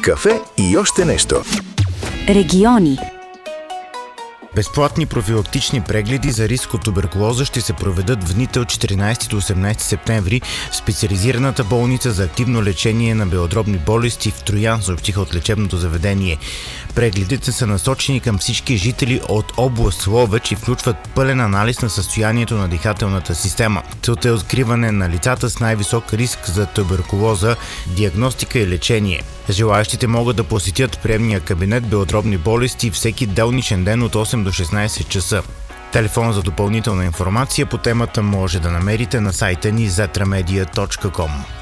кафе и още нещо. Региони. Безплатни профилактични прегледи за риск от туберкулоза ще се проведат в дните от 14 до 18 септември в специализираната болница за активно лечение на белодробни болести в Троян, съобщиха от лечебното заведение. Прегледите са насочени към всички жители от област Ловеч и включват пълен анализ на състоянието на дихателната система. Целта е откриване на лицата с най-висок риск за туберкулоза, диагностика и лечение. Желаещите могат да посетят приемния кабинет белодробни болести всеки делничен ден от 8 до 16 часа. Телефон за допълнителна информация по темата може да намерите на сайта ни zetramedia.com.